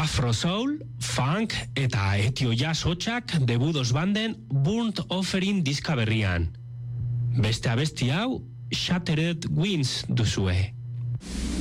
Afro Soul, Funk eta Etio Jazz hotxak debudos banden Burnt Offering diska berrian. Beste abesti hau, Shattered Wings duzue.